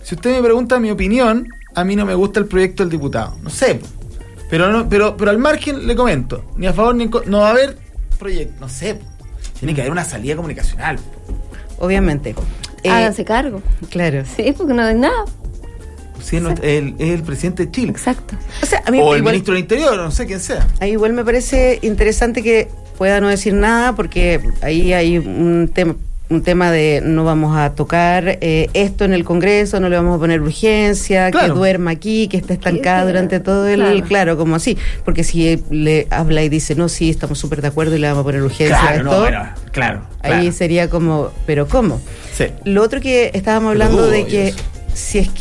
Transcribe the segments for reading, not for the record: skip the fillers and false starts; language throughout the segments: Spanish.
Si usted me pregunta mi opinión, a mí no me gusta el proyecto del diputado. No sé. Pero al margen le comento. Ni a favor ni en contra. No va a haber proyecto. No sé. Tiene que haber una salida comunicacional. Obviamente. Háganse cargo. Claro. Sí, porque no hay nada. Sí, es el presidente de Chile. Exacto. O sea, a mí o el ministro del Interior, no sé quién sea. Ahí igual me parece interesante que pueda no decir nada, porque ahí hay un tema de no vamos a tocar esto en el Congreso, no le vamos a poner urgencia, claro, que duerma aquí, que esté estancada durante todo el... Claro, como así. Porque si le habla y dice, no, sí, estamos súper de acuerdo y le vamos a poner urgencia a esto, ahí sería como, ¿pero cómo? Sí. Lo otro que estábamos hablando de que si es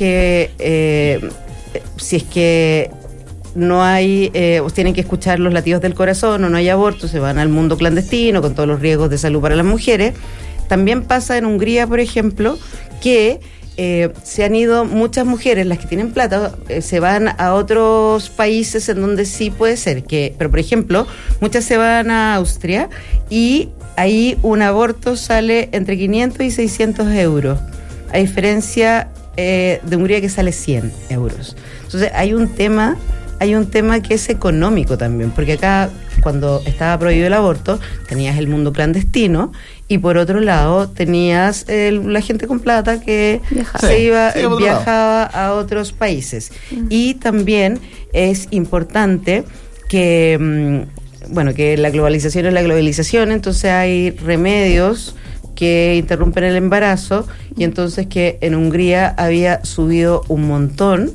que no hay, tienen que escuchar los latidos del corazón o no hay aborto, se van al mundo clandestino con todos los riesgos de salud para las mujeres. También pasa en Hungría, por ejemplo, que se han ido muchas mujeres, las que tienen plata, se van a otros países en donde sí puede ser, pero por ejemplo, muchas se van a Austria y ahí un aborto sale entre 500 y 600 euros, a diferencia de Hungría que sale 100 euros. Entonces hay un tema que es económico también, porque acá cuando estaba prohibido el aborto tenías el mundo clandestino y por otro lado tenías la gente con plata que viajaba a otros países. Y también es importante que que la globalización es la globalización, entonces hay remedios que interrumpen el embarazo y entonces que en Hungría había subido un montón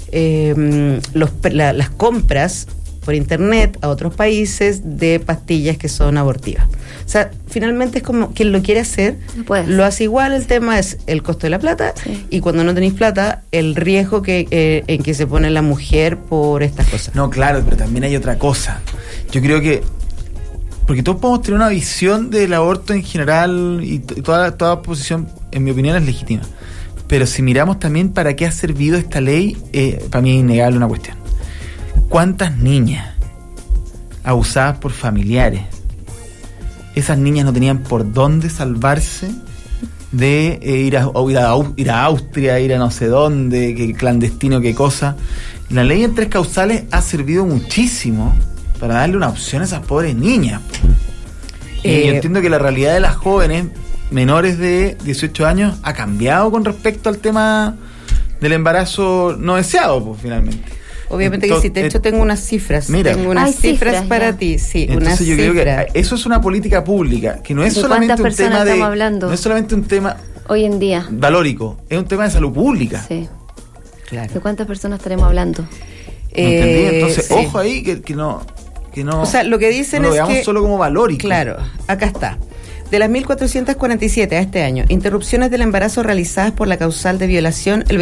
las compras por internet a otros países de pastillas que son abortivas. O sea, finalmente es como quien lo quiere hacer, lo hace igual. El tema es el costo de la plata, y cuando no tenéis plata, el riesgo en que se pone la mujer por estas cosas. No, claro, pero también hay otra cosa. Yo creo que porque todos podemos tener una visión del aborto en general y toda posición, en mi opinión, es legítima. Pero si miramos también para qué ha servido esta ley, para mí es innegable una cuestión. ¿Cuántas niñas abusadas por familiares? Esas niñas no tenían por dónde salvarse de ir a Austria, ir a no sé dónde, qué clandestino, qué cosa. La ley en 3 causales ha servido muchísimo para darle una opción a esas pobres niñas. Yo entiendo que la realidad de las jóvenes menores de 18 años ha cambiado con respecto al tema del embarazo no deseado, pues, finalmente. Obviamente. Entonces, que sí, de hecho tengo unas cifras. Mira, tengo unas cifras para ti, sí. Entonces yo creo que eso es una política pública, que no es solamente un tema no es solamente un tema hoy en día valórico, es un tema de salud pública. Sí. Claro. ¿De cuántas personas estaremos hablando? ¿Entendí? Entonces, ojo ahí que no. O sea, lo que dicen no lo es veamos que solo como valórico. Claro, acá está. De las 1.447 a este año, interrupciones del embarazo realizadas por la causal de violación, el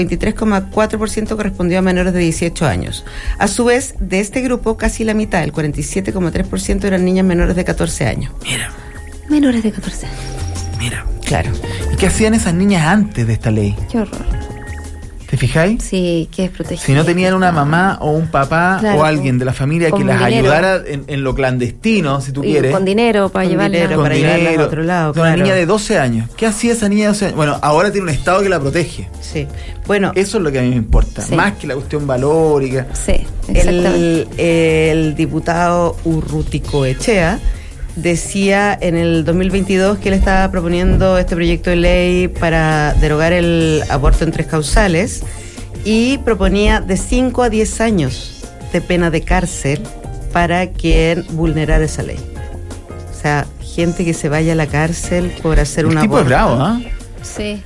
23,4% correspondió a menores de 18 años. A su vez, de este grupo, casi la mitad, el 47,3%, eran niñas menores de 14 años. Mira. Menores de 14 años. Mira. Claro. ¿Y qué hacían esas niñas antes de esta ley? Qué horror. ¿Te fijáis? Sí, que es protegido. Si no tenían una mamá o un papá, claro, o alguien de la familia que las ayudara en lo clandestino, si tú quieres. Con dinero para llevarla a otro lado. Con una niña de 12 años. ¿Qué hacía esa niña de 12 años? Bueno, ahora tiene un Estado que la protege. Sí. Bueno, eso es lo que a mí me importa, sí, más que la cuestión valórica. Sí, exactamente. El diputado Urruticoechea decía en el 2022 que él estaba proponiendo este proyecto de ley para derogar el aborto en 3 causales y proponía de 5 a 10 años de pena de cárcel para quien vulnerara esa ley. O sea, gente que se vaya a la cárcel por hacer un aborto. El tipo es bravo, ¿eh? Sí.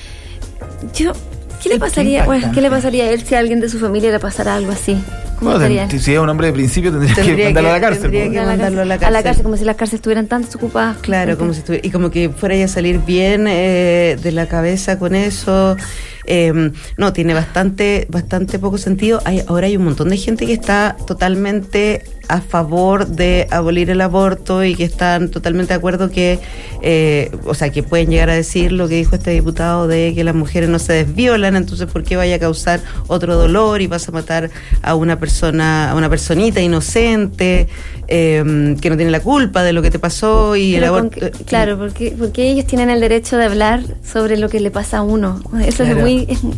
¿Qué le pasaría? Bueno, ¿qué le pasaría a él si a alguien de su familia le pasara algo así? Si es un hombre de principio tendría que mandarlo a la cárcel. Tendría que mandarlo a la cárcel. A la cárcel, como si las cárceles estuvieran tan desocupadas. Claro, como si estuviera, y como que fuera a salir bien de la cabeza con eso. No, tiene bastante poco sentido. Ahora hay un montón de gente que está totalmente a favor de abolir el aborto y que están totalmente de acuerdo que que pueden llegar a decir lo que dijo este diputado de que las mujeres no se desviolan, entonces ¿por qué vaya a causar otro dolor y vas a matar a una personita inocente que no tiene la culpa de lo que te pasó? Y el aborto, claro, porque ellos tienen el derecho de hablar sobre lo que le pasa a uno. Eso claro. Es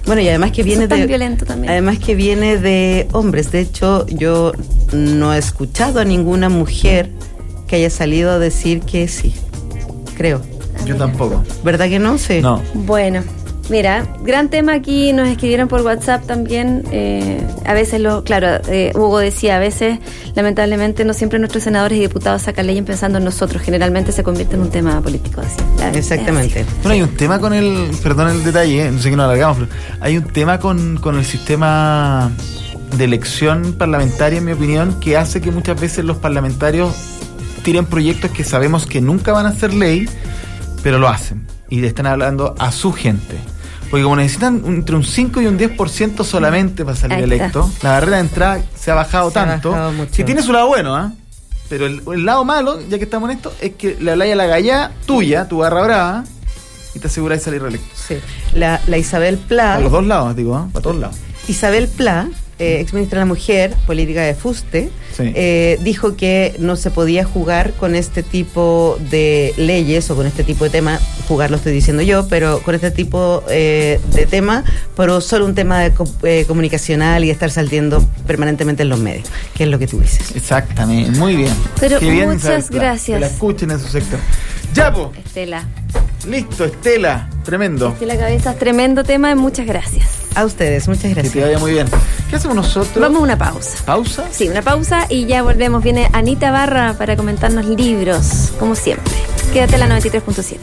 Bueno, y además que viene tan violento también. Además que viene de hombres. De hecho, yo no he escuchado a ninguna mujer que haya salido a decir que sí. Creo. Yo tampoco. ¿Verdad que no? Sí. No. Bueno, mira, gran tema aquí, nos escribieron por WhatsApp también. A veces, Hugo decía, a veces, lamentablemente, no siempre nuestros senadores y diputados sacan leyes pensando en nosotros. Generalmente se convierte en un tema político. Así. Exactamente. Bueno, hay un tema con perdón el detalle, no sé que nos alargamos, pero hay un tema con el sistema de elección parlamentaria, en mi opinión, que hace que muchas veces los parlamentarios tiren proyectos que sabemos que nunca van a ser ley, pero lo hacen. Y le están hablando a su gente. Porque como necesitan entre un 5 y un 10% solamente para salir electo, la barrera de entrada se ha bajado tanto. Si tiene su lado bueno, pero el lado malo, ya que estamos en esto, es que le habláis a la gallá tuya, tu barra brava, y te aseguráis de salir reelecto. Sí. La Isabel Pla. A los dos lados, digo, para todos lados. Isabel Pla, exministra de la Mujer, política de Fuste, sí, dijo que no se podía jugar con este tipo de leyes o con este tipo de temas, jugar lo estoy diciendo yo, pero con este tipo de tema, pero solo un tema de comunicacional y estar saliendo permanentemente en los medios, que es lo que tú dices. Exactamente, muy bien. Pero bien, muchas gracias. Que la escuchen en su sector. Ya, po. Estela. Listo, Estela, tremendo. Estela Cabezas, tremendo tema y muchas gracias. A ustedes, muchas gracias. Que te vaya muy bien. ¿Qué hacemos nosotros? Vamos a una pausa. ¿Pausa? Sí, una pausa y ya volvemos. Viene Anita Barra para comentarnos libros, como siempre. Quédate en la 93.7.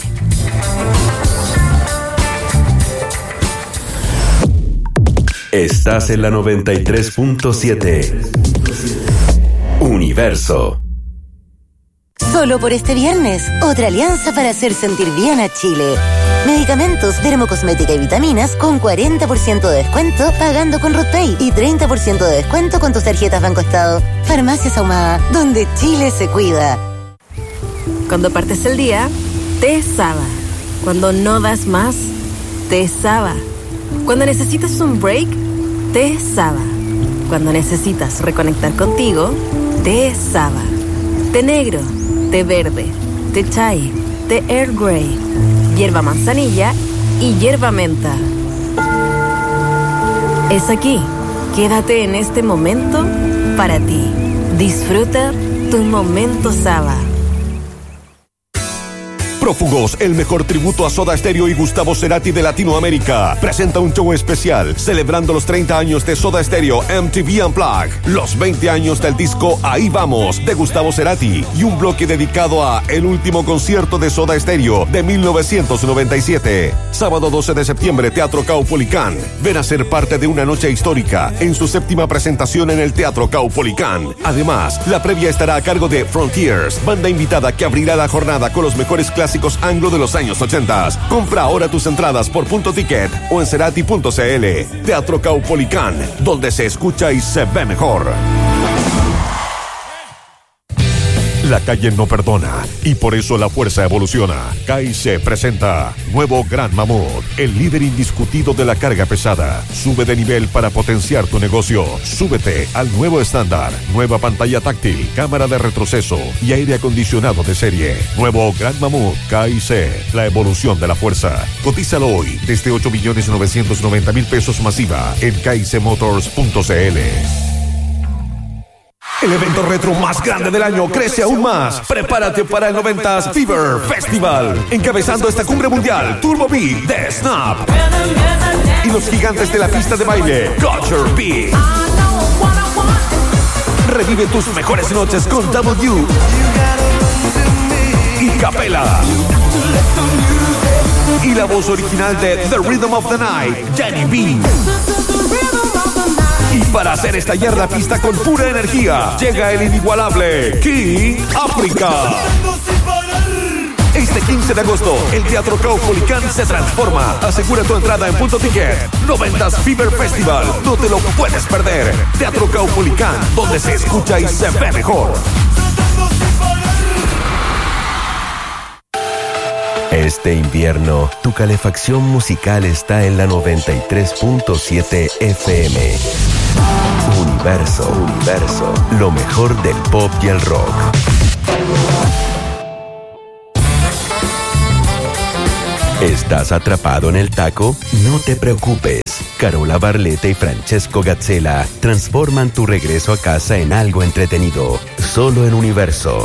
Estás en la 93.7. Universo. Solo por este viernes, otra alianza para hacer sentir bien a Chile. Medicamentos, dermocosmética y vitaminas con 40% de descuento pagando con RotPay y 30% de descuento con tus tarjetas Banco Estado. Farmacias Ahumada, donde Chile se cuida. Cuando partes el día, te Saba. Cuando no das más, te Saba. Cuando necesitas un break, te Saba. Cuando necesitas reconectar contigo, te Saba. Té negro, té verde, té chai, té Earl Grey, hierba manzanilla y hierba menta. Es aquí. Quédate en este momento para ti. Disfruta tu momento Saba. Prófugos, el mejor tributo a Soda Stereo y Gustavo Cerati de Latinoamérica, presenta un show especial celebrando los 30 años de Soda Stereo MTV Unplugged, los 20 años del disco Ahí Vamos de Gustavo Cerati y un bloque dedicado a el último concierto de Soda Stereo de 1997. Sábado 12 de septiembre, Teatro Caupolicán. Ven a ser parte de una noche histórica en su 7ª presentación en el Teatro Caupolicán. Además, la previa estará a cargo de Frontiers, banda invitada que abrirá la jornada con los mejores clásicos anglo de los años 80. Compra ahora tus entradas por Punto Ticket o en cerati.cl. Teatro Caupolicán, donde se escucha y se ve mejor. La calle no perdona y por eso la fuerza evoluciona. CAICE presenta nuevo Gran Mamut, el líder indiscutido de la carga pesada. Sube de nivel para potenciar tu negocio. Súbete al nuevo estándar. Nueva pantalla táctil, cámara de retroceso y aire acondicionado de serie. Nuevo Gran Mamut CAICE, la evolución de la fuerza. Cotízalo hoy desde 8.990.000 pesos masiva en caicemotors.cl. El evento retro más grande del año crece aún más. Prepárate para el 90s Fever Festival. Encabezando esta cumbre mundial, Turbo Beat de Snap. Y los gigantes de la pista de baile, Culture Beat. Revive tus mejores noches con W y Capela. Y la voz original de The Rhythm of the Night, Jenny B. Y para hacer estallar la pista con pura energía, llega el inigualable King África. Este 15 de agosto, el Teatro Caupolicán se transforma. Asegura tu entrada en Punto Ticket. 90s Fever Festival. No te lo puedes perder. Teatro Caupolicán, donde se escucha y se ve mejor. Este invierno, tu calefacción musical está en la 93.7 FM. Universo, lo mejor del pop y el rock. ¿Estás atrapado en el taco? No te preocupes. Carola Barletta y Francesco Gazzella transforman tu regreso a casa en algo entretenido. Solo en Universo.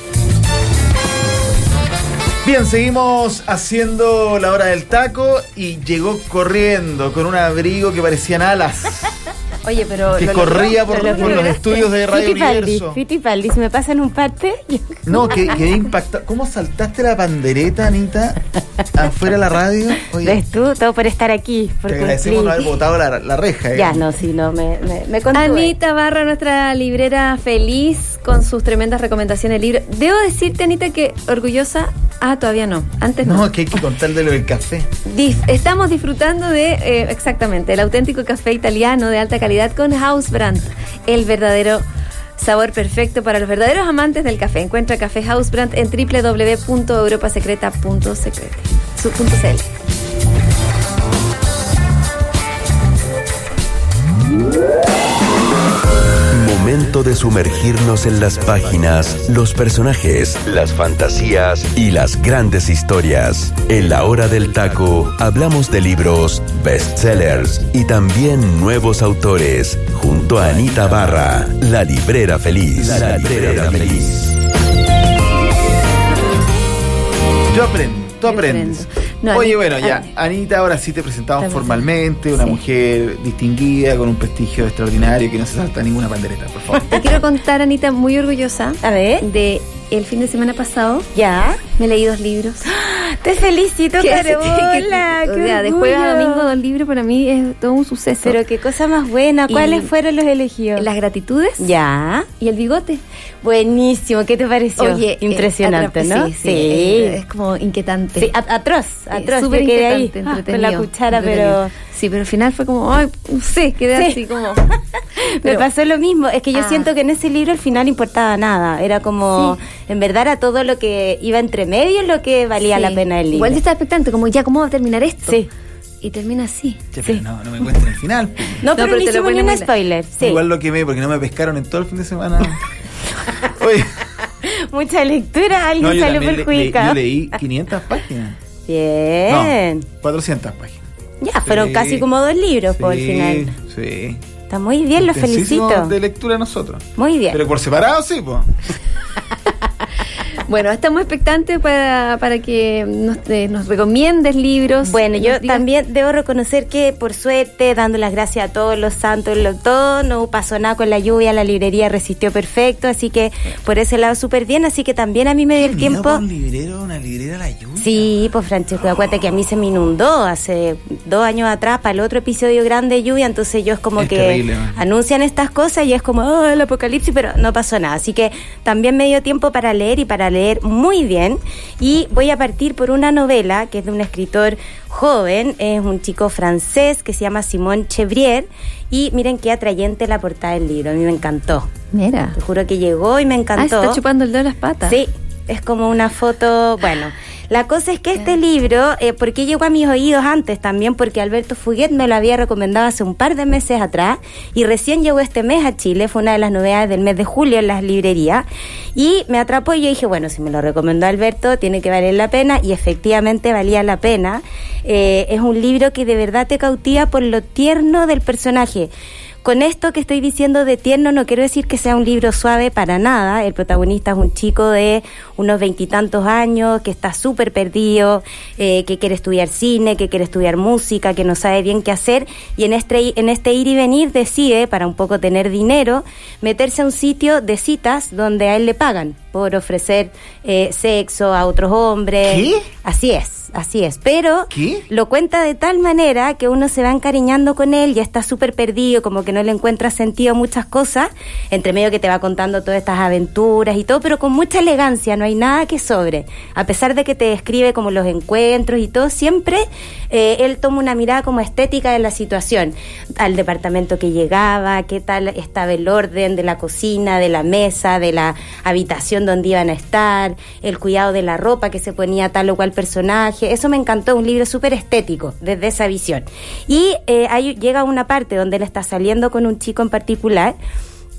Bien, seguimos haciendo la hora del taco y llegó corriendo con un abrigo que parecían alas. Oye, pero... Que corría por los estudios de Radio Universo. Fittipaldi, si me pasan un parte... No, que impactado. ¿Cómo saltaste la pandereta, Anita, afuera de la radio? Oye, ¿Ves tú? Todo por estar aquí. Por te agradecemos cumplir. no haber botado la reja. Ya, no, sí, no, me contuve. Anita Barra, nuestra librera feliz con sus tremendas recomendaciones de libros. Debo decirte, Anita, que orgullosa... todavía no, antes no. No, que hay que contar de lo del café. Estamos disfrutando de, exactamente, el auténtico café italiano de alta calidad con Hausbrand, el verdadero sabor perfecto para los verdaderos amantes del café. Encuentra Café Hausbrand en www.europasecreta.cl. Momento de sumergirnos en las páginas, los personajes, las fantasías y las grandes historias. En la hora del taco hablamos de libros, bestsellers y también nuevos autores. Junto a Anita Barra, la librera feliz. La librera feliz. Yo aprendo, tú aprendes. No, oye, bueno, ya, Anita, ahora sí te presentamos formalmente, una mujer distinguida, con un prestigio extraordinario, que no se salta ninguna pandereta, por favor. Te quiero contar, Anita, muy orgullosa. A ver. De el fin de semana pasado. ¿Ya? Me leí 2 libros. Te felicito, Carola. De jueves a domingo 2 libros para mí es todo un suceso. Pero qué cosa más buena. ¿Cuáles fueron los elegidos? Las gratitudes. Ya. Y el bigote. Buenísimo. ¿Qué te pareció? Oye, impresionante, ¿no? Sí. Es como inquietante. Sí, atroz. Súper Yo quedé ahí inquietante, con la cuchara, pero... Sí, pero al final fue como, ay, no sé, quedé así como... Me pasó lo mismo. Es que yo siento que en ese libro al final importaba nada. Era como, en verdad, era todo lo que iba entre medio lo que valía la pena el libro. Igual yo estaba expectante, como ya, ¿cómo va a terminar esto? Sí. Y termina así. Che, pero no me cuenten el final. No, pero no te lo hicimos ni pone un muy spoiler. Sí. Igual lo quemé porque no me pescaron en todo el fin de semana. Oye, Mucha lectura, alguien salió perjudicado. Yo leí 500 páginas. Bien. No, 400 páginas. Ya, fueron casi como 2 libros por el final. Sí. Está muy bien, lo felicito. De lectura nosotros. Muy bien. Pero por separado sí, pues. Bueno, estamos expectantes para que nos recomiendes libros. Bueno, yo también debo reconocer que, por suerte, dando las gracias a todos los santos, todo, no pasó nada con la lluvia, la librería resistió perfecto, así que por ese lado súper bien, así que también a mí me dio el tiempo... ¿Un librero, una librera a la lluvia? Sí, pues Francesco, acuérdate que a mí se me inundó hace 2 años atrás para el otro episodio grande de lluvia, entonces yo es como que terrible, anuncian estas cosas y es como, el apocalipsis, pero no pasó nada, así que también me dio tiempo para leer y para leer muy bien, y voy a partir por una novela que es de un escritor joven, es un chico francés que se llama Simon Chevrier, y miren qué atrayente la portada del libro, a mí me encantó. Mira. Te juro que llegó y me encantó. Está chupando el dedo de las patas. Sí, es como una foto, bueno... La cosa es que este libro, ¿por qué llegó a mis oídos antes? También porque Alberto Fuguet me lo había recomendado hace un par de meses atrás y recién llegó este mes a Chile, fue una de las novedades del mes de julio en las librerías y me atrapó y yo dije, bueno, si me lo recomendó Alberto, tiene que valer la pena y efectivamente valía la pena. Es un libro que de verdad te cautiva por lo tierno del personaje. Con esto que estoy diciendo de tierno no quiero decir que sea un libro suave para nada. El protagonista es un chico de unos 20 y tantos años que está súper perdido, que quiere estudiar cine, que quiere estudiar música, que no sabe bien qué hacer y en este ir y venir decide, para un poco tener dinero, meterse a un sitio de citas donde a él le pagan por ofrecer sexo a otros hombres. ¿Qué? Así es, pero ¿qué? Lo cuenta de tal manera que uno se va encariñando con él, ya está súper perdido, como que no le encuentra sentido a muchas cosas, entre medio que te va contando todas estas aventuras y todo, pero con mucha elegancia, no hay nada que sobre, a pesar de que te describe como los encuentros y todo, siempre él toma una mirada como estética de la situación, al departamento que llegaba, qué tal estaba el orden de la cocina, de la mesa, de la habitación donde iban a estar, el cuidado de la ropa que se ponía tal o cual personaje. Eso me encantó, un libro súper estético desde esa visión. Y ahí llega una parte donde él está saliendo con un chico en particular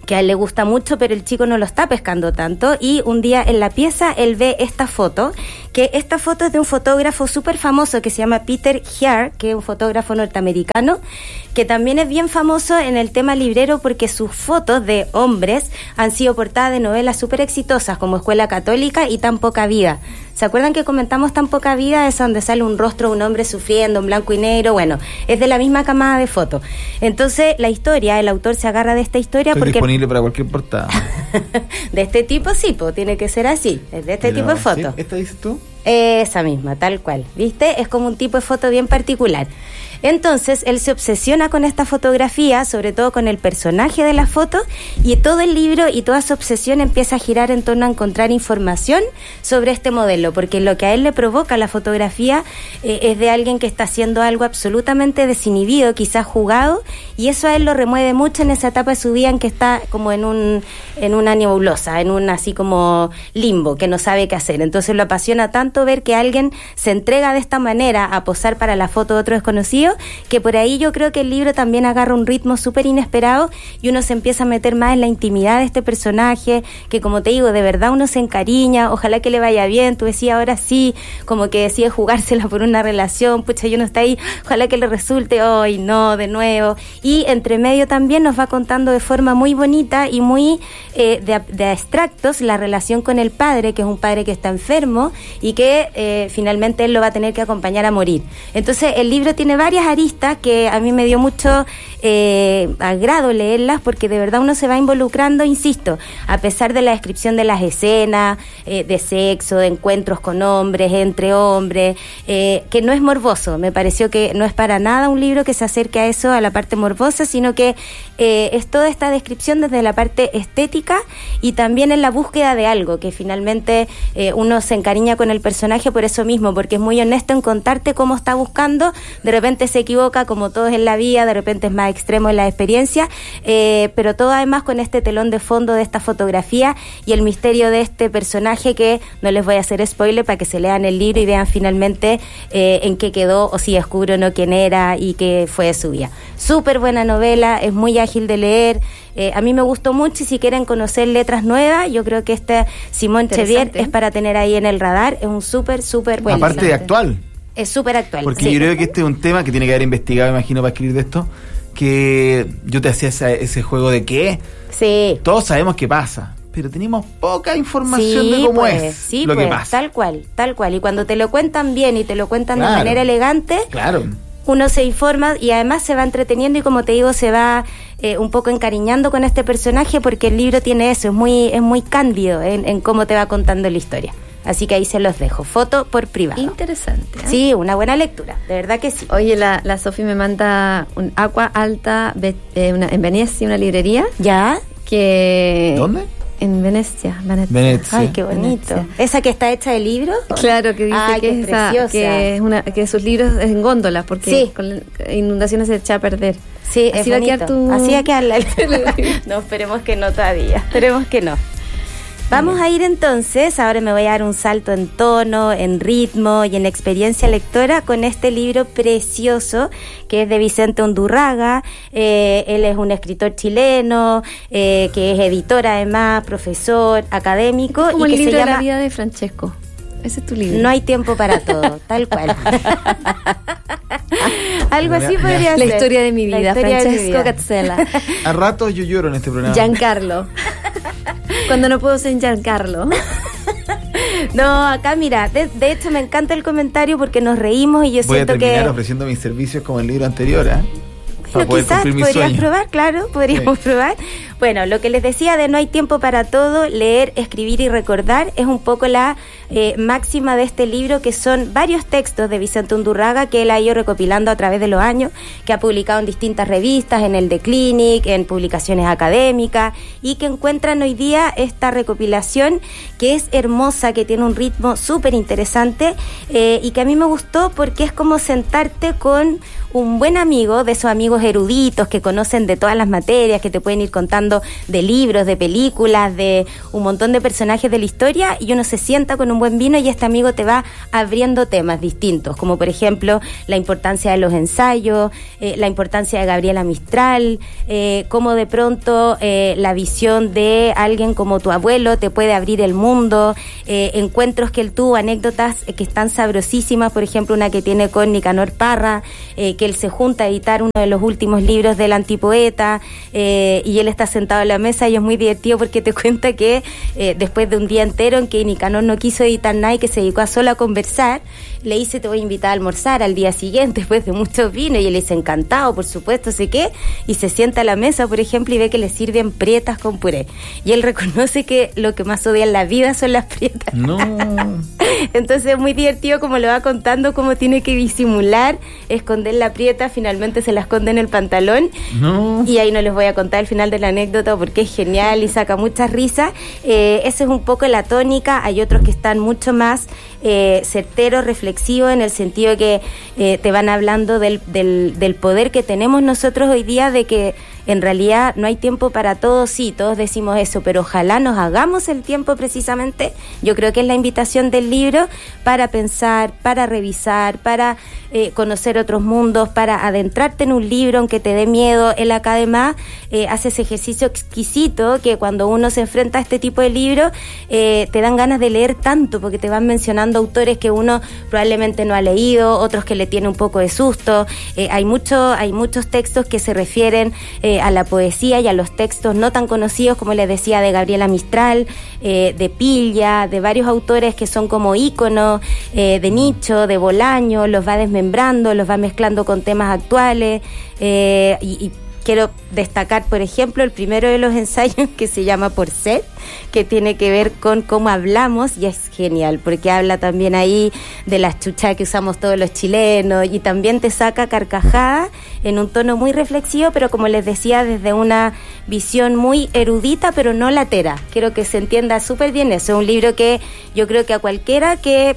que a él le gusta mucho, pero el chico no lo está pescando tanto, y un día en la pieza él ve esta foto, que esta foto es de un fotógrafo súper famoso que se llama Peter Hare, que es un fotógrafo norteamericano, que también es bien famoso en el tema librero porque sus fotos de hombres han sido portada de novelas súper exitosas como Escuela Católica y Tan Poca Vida. ¿Se acuerdan que comentamos Tan Poca Vida? Es donde sale un rostro de un hombre sufriendo en blanco y negro. Bueno, es de la misma camada de fotos. Entonces, la historia, el autor se agarra de esta historia Estoy porque... disponible para cualquier portada. De este tipo sí, pues tiene que ser así. Es de este tipo de foto. ¿Sí? ¿Esta dices tú? Esa misma, tal cual. ¿Viste? Es como un tipo de foto bien particular. Entonces, él se obsesiona con esta fotografía, sobre todo con el personaje de la foto, y todo el libro y toda su obsesión empieza a girar en torno a encontrar información sobre este modelo, porque lo que a él le provoca la fotografía es de alguien que está haciendo algo absolutamente desinhibido, quizás jugado, y eso a él lo remueve mucho en esa etapa de su vida en que está como en una nebulosa, en un así como limbo, que no sabe qué hacer. Entonces lo apasiona tanto ver que alguien se entrega de esta manera a posar para la foto de otro desconocido, que por ahí yo creo que el libro también agarra un ritmo súper inesperado y uno se empieza a meter más en la intimidad de este personaje, que como te digo, de verdad uno se encariña, ojalá que le vaya bien, tú decías ahora sí, como que decide jugársela por una relación, pucha, yo no está ahí, ojalá que le resulte, hoy no, de nuevo, y entre medio también nos va contando de forma muy bonita y muy de extractos la relación con el padre, que es un padre que está enfermo y que finalmente él lo va a tener que acompañar a morir. Entonces el libro tiene varias aristas que a mí me dio mucho agrado leerlas, porque de verdad uno se va involucrando, insisto, a pesar de la descripción de las escenas, de sexo, de encuentros con hombres, entre hombres, que no es morboso. Me pareció que no es para nada un libro que se acerque a eso, a la parte morbosa, sino que es toda esta descripción desde la parte estética y también en la búsqueda de algo, que finalmente uno se encariña con el personaje por eso mismo, porque es muy honesto en contarte cómo está buscando. De repente se equivoca, como todos en la vida, de repente es más extremo en la experiencia, pero todo además con este telón de fondo de esta fotografía y el misterio de este personaje, que no les voy a hacer spoiler para que se lean el libro y vean finalmente en qué quedó, o si descubre o no quién era y qué fue de su vida. Súper buena novela, es muy ágil de leer, a mí me gustó mucho, y si quieren conocer letras nuevas, yo creo que este Simone Chevier es para tener ahí en el radar, es un súper buen. Aparte de actual. Es súper actual. Porque yo creo que este es un tema que tiene que haber investigado, imagino, para escribir de esto, que yo te hacía ese juego de que todos sabemos qué pasa, pero tenemos poca información de cómo es lo que pasa. Tal cual. Y cuando te lo cuentan bien y te lo cuentan de manera elegante, uno se informa y además se va entreteniendo, y como te digo, se va un poco encariñando con este personaje, porque el libro tiene eso, es muy cándido en cómo te va contando la historia. Así que ahí se los dejo. Foto por privado. Interesante. Sí, una buena lectura, de verdad que sí. Oye, la Sofi me manda un Aqua Alta en Venecia, una librería. ¿Ya? Que... ¿Dónde? En Venecia. Ay, qué bonito. Venecia. ¿Esa que está hecha de libro? Claro, que dice que es preciosa. Que sus libros es en góndolas, porque con inundaciones se echa a perder. Sí, así va a quedar Así va a quedar No, esperemos que no todavía. Esperemos que no. Vamos a ir entonces, ahora me voy a dar un salto en tono, en ritmo y en experiencia lectora con este libro precioso que es de Vicente Undurraga. Él es un escritor chileno, que es editor además, profesor, académico. Como y el que libro se llama de la vida de Francesco. Ese es tu libro. No hay tiempo para todo, tal cual. Algo así podría ser. La historia de mi vida, Francesco Cazzella. A ratos yo lloro en este programa. Giancarlo. Cuando no puedo ser Giancarlo. No, acá mira, de hecho me encanta el comentario porque nos reímos y yo siento que... Voy a terminar ofreciendo mis servicios como el libro anterior, Bueno, quizás podrías probar, claro, podríamos probar. Bueno, lo que les decía de no hay tiempo para todo, leer, escribir y recordar, es un poco la máxima de este libro, que son varios textos de Vicente Undurraga que él ha ido recopilando a través de los años, que ha publicado en distintas revistas, en el The Clinic, en publicaciones académicas, y que encuentran hoy día esta recopilación que es hermosa, que tiene un ritmo súper interesante, y que a mí me gustó porque es como sentarte con un buen amigo, de esos amigos eruditos que conocen de todas las materias, que te pueden ir contando hablando de libros, de películas, de un montón de personajes de la historia, y uno se sienta con un buen vino y este amigo te va abriendo temas distintos, como por ejemplo la importancia de los ensayos, la importancia de Gabriela Mistral, cómo de pronto la visión de alguien como tu abuelo te puede abrir el mundo, encuentros que él tuvo, anécdotas que están sabrosísimas, por ejemplo una que tiene con Nicanor Parra, que él se junta a editar uno de los últimos libros del antipoeta, y él está sentado en la mesa y es muy divertido porque te cuenta que después de un día entero en que Nicanor no quiso editar nada y que se dedicó a solo a conversar, le dice: te voy a invitar a almorzar al día siguiente después de muchos vinos, y él dice: encantado, por supuesto, sé qué, y se sienta a la mesa, por ejemplo, y ve que le sirven prietas con puré, y él reconoce que lo que más odia en la vida son las prietas. No. Entonces es muy divertido como lo va contando, cómo tiene que disimular, esconder la prieta, finalmente se la esconde en el pantalón. No. Y ahí no les voy a contar el final de la anécdota porque es genial y saca muchas risas. Esa es un poco la tónica. Hay otros que están mucho más certeros, reflexivos, en el sentido que te van hablando del poder que tenemos nosotros hoy día, de que en realidad no hay tiempo para todos. Sí, todos decimos eso, pero ojalá nos hagamos el tiempo precisamente. Yo creo que es la invitación del libro para pensar, para revisar, para conocer otros mundos, para adentrarte en un libro aunque te dé miedo. Él acá además hace ese ejercicio exquisito que cuando uno se enfrenta a este tipo de libros te dan ganas de leer tanto, porque te van mencionando autores que uno probablemente no ha leído, otros que le tiene un poco de susto. Hay muchos textos que se refieren a la poesía y a los textos no tan conocidos, como les decía, de Gabriela Mistral, de Pilla, de varios autores que son como íconos, de nicho, de Bolaño. Los va desmembrando, los va mezclando con temas actuales, y quiero destacar, por ejemplo, el primero de los ensayos, que se llama Por Sed, que tiene que ver con cómo hablamos, y es genial, porque habla también ahí de las chuchas que usamos todos los chilenos, y también te saca carcajadas en un tono muy reflexivo, pero como les decía, desde una visión muy erudita, pero no latera. Quiero que se entienda súper bien eso. Es un libro que yo creo que a cualquiera que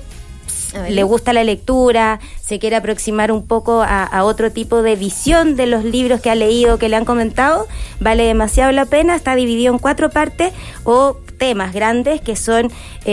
le gusta la lectura, se quiere aproximar un poco a otro tipo de visión de los libros que ha leído, que le han comentado, vale demasiado la pena. Está dividido en 4 partes o temas grandes que son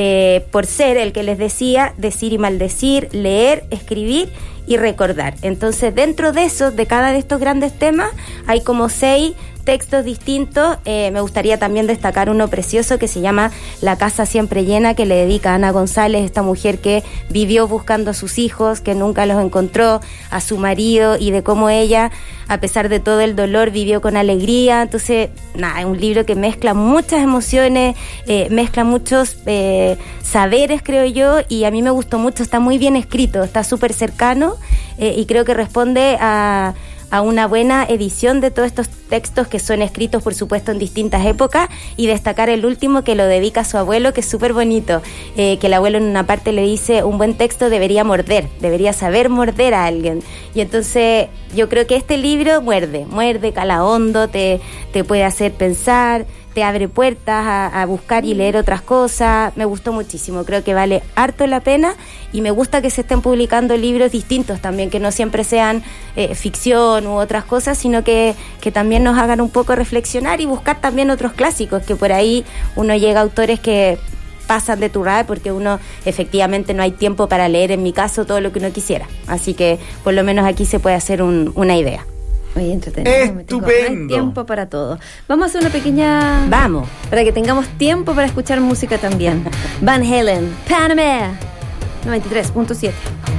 Por Ser, el que les decía, decir y maldecir, leer, escribir y recordar. Entonces, dentro de eso, de cada de estos grandes temas, hay como 6 textos distintos. Me gustaría también destacar uno precioso que se llama La casa siempre llena, que le dedica a Ana González, esta mujer que vivió buscando a sus hijos, que nunca los encontró, a su marido, y de cómo ella, a pesar de todo el dolor, vivió con alegría. Entonces, nada, es un libro que mezcla muchas emociones, mezcla muchos saberes, creo yo, y a mí me gustó mucho. Está muy bien escrito, está súper cercano, y creo que responde a una buena edición de todos estos textos que son escritos, por supuesto, en distintas épocas. Y destacar el último, que lo dedica a su abuelo, que es súper bonito, que el abuelo en una parte le dice: un buen texto debería morder, debería saber morder a alguien. Y entonces yo creo que este libro muerde, cala hondo, te puede hacer pensar, te abre puertas a buscar y leer otras cosas. Me gustó muchísimo, creo que vale harto la pena, y me gusta que se estén publicando libros distintos también, que no siempre sean ficción u otras cosas, sino que también nos hagan un poco reflexionar y buscar también otros clásicos, que por ahí uno llega a autores que pasan de tu radar porque uno efectivamente no hay tiempo para leer, en mi caso, todo lo que uno quisiera. Así que por lo menos aquí se puede hacer una idea. Oye, entretenido. Estupendo. Hay tiempo para todo. Vamos a hacer una pequeña... Vamos. Para que tengamos tiempo para escuchar música también. Van Halen, Panamá, 93.7.